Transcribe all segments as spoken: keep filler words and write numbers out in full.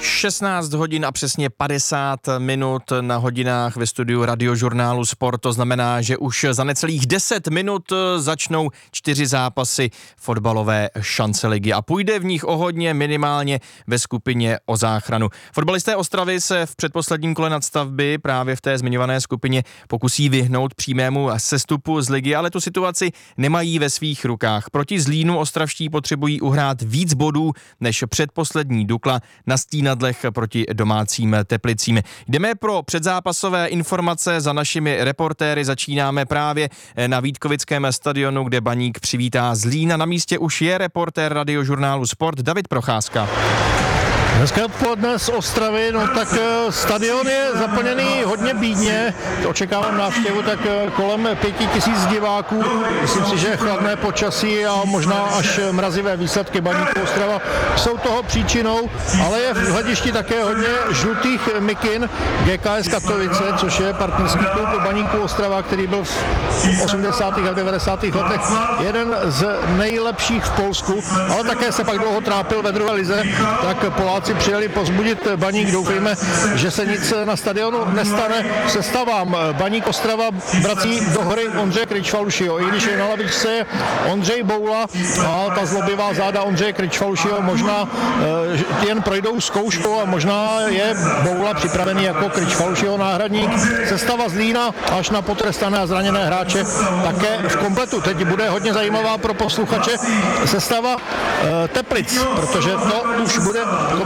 šestnáct hodin a přesně padesát minut na hodinách ve studiu Radiožurnálu Sport. To znamená, že už za necelých deset minut začnou čtyři zápasy fotbalové šance ligy a půjde v nich o hodně, minimálně ve skupině o záchranu. Fotbalisté Ostravy se v předposledním kole nadstavby právě v té zmiňované skupině pokusí vyhnout přímému sestupu z ligy, ale tu situaci nemají ve svých rukách. Proti Zlínu ostravští potřebují uhrát víc bodů než předposlední Dukla na Stínadlech proti domácím Teplicím. Jdeme pro předzápasové informace za našimi reportéry. Začínáme právě na Vítkovickém stadionu, kde Baník přivítá Zlín. Na místě už je reportér Radiožurnálu Sport David Procházka. Hezké odpoledne z Ostravy, no tak stadion je zaplněný hodně bídně, očekávám návštěvu tak kolem pěti tisíc diváků, myslím si, že chladné počasí a možná až mrazivé výsledky Baníku Ostrava jsou toho příčinou, ale je v hledišti také hodně žlutých mikin. G K S Katovice, což je partnerský klub Baníku Ostrava, který byl v osmdesátých a devadesátých letech jeden z nejlepších v Polsku, ale také se pak dlouho trápil ve druhé lize, tak Poláci si přijeli pozbudit Baník, doufejme, že se nic na stadionu nestane. Sestavám Baník Ostrava vrací do hry Ondřeje Kričfalušího, i když je na lavičce je Ondřej Boula a ta zlobivá záda Ondřeje Kričfalušího možná uh, jen projdou zkouškou a možná je Boula připravený jako Kričfalušího náhradník. Sestava Zlína až na potrestané a zraněné hráče také v kompletu. Teď bude hodně zajímavá pro posluchače sestava uh, Teplic, protože to už bude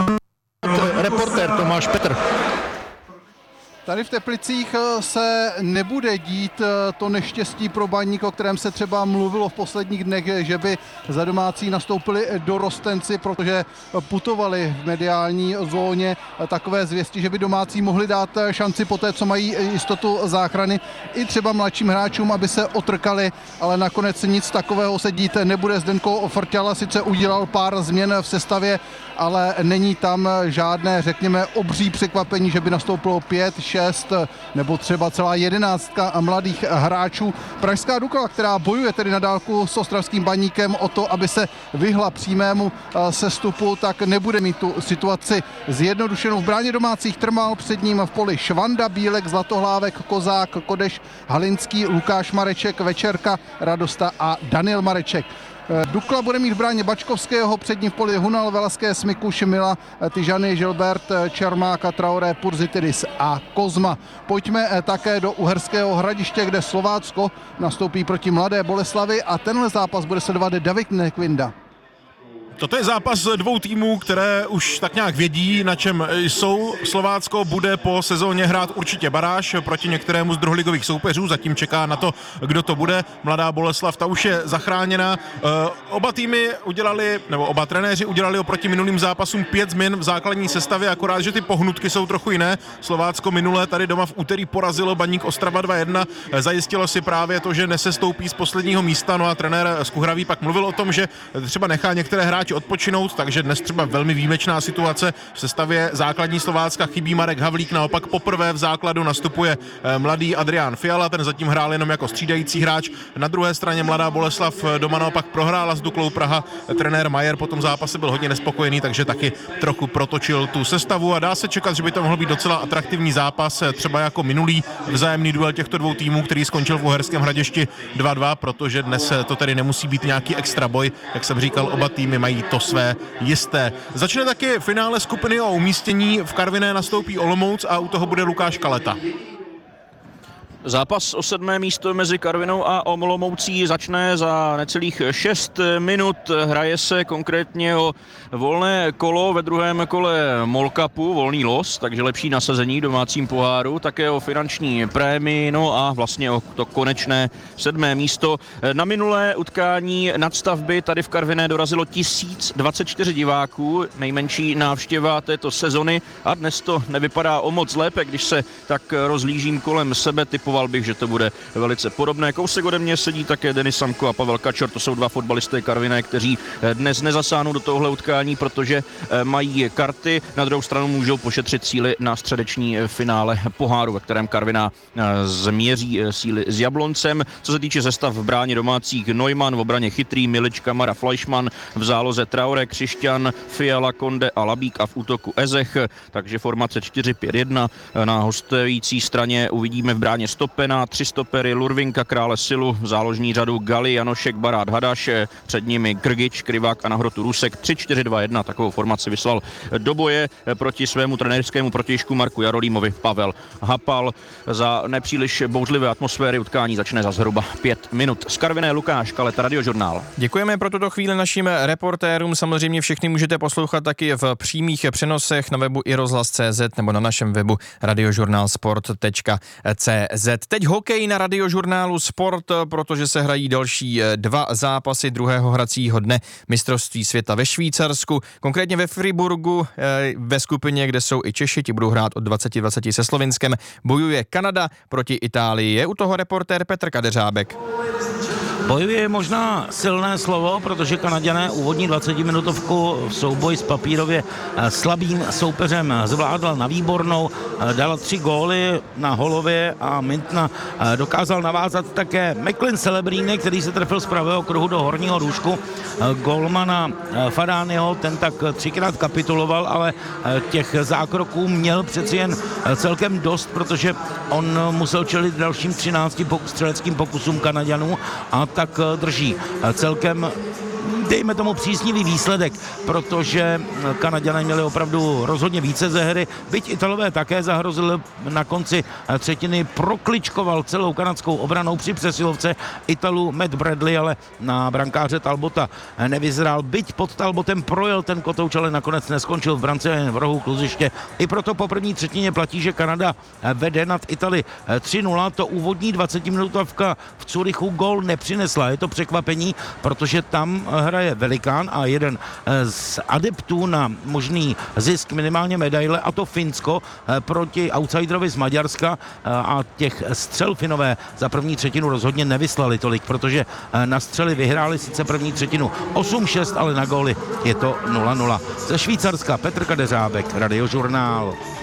reportér Tomáš Petr. Tady v Teplicích se nebude dít to neštěstí pro Baník, o kterém se třeba mluvilo v posledních dnech, že by za domácí nastoupili dorostenci, protože putovali v mediální zóně takové zvěsti, že by domácí mohli dát šanci po té, co mají jistotu záchrany, i třeba mladším hráčům, aby se otrkali, ale nakonec nic takového se dít nebude. Zdenko Frťala sice udělal pár změn v sestavě, ale není tam žádné, řekněme, obří překvapení, že by nastoupilo pět, šest nebo třeba celá jedenáctka mladých hráčů. Pražská Dukla, která bojuje tedy na dálku s ostravským Baníkem o to, aby se vyhla přímému sestupu, tak nebude mít tu situaci zjednodušenou. V bráně domácích Trmal, před ním v poli Švanda, Bílek, Zlatohlávek, Kozák, Kodeš, Halinský, Lukáš Mareček, Večerka, Radosta a Daniel Mareček. Dukla bude mít v bráně Bačkovského, přední v poli Hunal, Velaské, Smikuš, Mila, Tyžany, Žilbert, Čermáka, Traoré, Purzitidis a Kozma. Pojďme také do Uherského Hradiště, kde Slovácko nastoupí proti Mladé Boleslavi a tenhle zápas bude sledovat David Nekvinda. Toto je zápas dvou týmů, které už tak nějak vědí, na čem jsou. Slovácko bude po sezóně hrát určitě baráž proti některému z druholigových soupeřů, zatím čeká na to, kdo to bude. Mladá Boleslav, ta už je zachráněna. Oba týmy udělali, nebo oba trenéři udělali oproti minulým zápasům pět změn v základní sestavě, akorát, že ty pohnutky jsou trochu jiné. Slovácko minulé tady doma v úterý porazilo Baník Ostrava dva jedna, zajistilo si právě to, že nesestoupí z posledního místa, no a trenér Skuhravý pak mluvil o tom, že třeba nechá některé hráče odpočinout, takže dnes třeba velmi výjimečná situace. V sestavě základní Slovácka chybí Marek Havlík, naopak poprvé v základu nastupuje mladý Adrián Fiala, ten zatím hrál jenom jako střídající hráč. Na druhé straně Mladá Boleslav doma naopak prohrála s Duklou Praha. Trenér Majer po tom zápase byl hodně nespokojený, takže taky trochu protočil tu sestavu a dá se čekat, že by to mohl být docela atraktivní zápas, třeba jako minulý vzájemný duel těchto dvou týmů, který skončil v Uherském Hradišti dva dva, protože dnes to tedy nemusí být nějaký extra boj, jak jsem říkal, oba týmy mají to své jisté. Začne taky finále skupiny o umístění, v Karviné nastoupí Olomouc a u toho bude Lukáš Kaleta. Zápas o sedmé místo mezi Karvinou a Olomoucí začne za necelých šest minut. Hraje se konkrétně o volné kolo ve druhém kole Mall Cupu, volný los, takže lepší nasazení v domácím poháru, také o finanční prémii, no a vlastně o to konečné sedmé místo. Na minulé utkání nadstavby tady v Karviné dorazilo tisíc dvacet čtyři diváků, nejmenší návštěva této sezony a dnes to nevypadá o moc lépe, když se tak rozlížím kolem sebe. Typoval typoval bych, že to bude velice podobné. Kousek ode mě sedí také Denis Samko a Pavel Kačor, to jsou dva fotbalisté Karviné, kteří dnes nezasáhnou do tohle utkání, protože mají karty. Na druhou stranu můžou pošetřit síly na středeční finále poháru, ve kterém Karviná změří síly s Jabloncem. Co se týče sestav v bráně domácích, Neumann, v obraně Chytrý, Milič, Kamara, Fleischmann, v záloze Traore, Křišťan, Fiala, Konde a Labík a v útoku Ezech, takže formace čtyři pět jedna. Na hostující straně uvidíme v bráně Stopena, tři stopery, Lurvinka, Krále Silu, záložní řadu Gali, Janošek, Barát, Hadaš, před nimi Grgič, Krivák a na hrotu Rusek. Tři čtyři dva jedna, takovou formaci vyslal do boje proti svému trenérskému protějšku Marku Jarolímovi Pavel Hapal. Za nepříliš bouřlivé atmosféry utkání začne za zhruba pět minut. Z Karviné Lukáš Kaleta, Radiožurnál. Děkujeme pro tuto chvíli našim reportérům. Samozřejmě všechny můžete poslouchat taky v přímých přenosech na webu i rozhlas tečka cé zet nebo na našem webu radiožurnálsport tečka cé zet. Teď hokej na Radiožurnálu Sport, protože se hrají další dva zápasy druhého hracího dne mistrovství světa ve Švýcarsku, konkrétně ve Friburgu, ve skupině, kde jsou i Češi, ti budou hrát od dvacet dvacet se Slovinskem, bojuje Kanada proti Itálii. Je u toho reportér Petr Kadeřábek. Bojuje je možná silné slovo, protože Kanaďané úvodní dvacetiminutovku v souboji s papírově slabým soupeřem zvládla na výbornou, dala tři góly na Holově a Mintna dokázal navázat také Macklin Celebrini, který se trefil z pravého kruhu do horního růžku golmana Fadányho, ten tak třikrát kapituloval, ale těch zákroků měl přeci jen celkem dost, protože on musel čelit dalším třinácti střeleckým pokusům Kanaďanů a tak drží celkem, dejme tomu, příznivý výsledek, protože Kanaďané měli opravdu rozhodně více ze hry, byť Italové také zahrozili. Na konci třetiny prokličkoval celou kanadskou obranou při přesilovce Italů Matt Bradley, ale na brankáře Talbota nevyzrál, byť pod Talbotem projel ten kotouč, ale nakonec neskončil v brance, jen v rohu kluziště. I proto po první třetině platí, že Kanada vede nad Itali tři nula. To úvodní dvacetiminutovka v Curychu gól nepřinesla. Je to překvapení, protože tam hraje velikán a jeden z adeptů na možný zisk minimálně medaile, a to Finsko proti outsiderovi z Maďarska, a těch střel Finové za první třetinu rozhodně nevyslali tolik, protože na střely vyhráli sice první třetinu osm šest, ale na góly je to nula nula. Ze Švýcarska Petr Kadeřábek, Radiožurnál.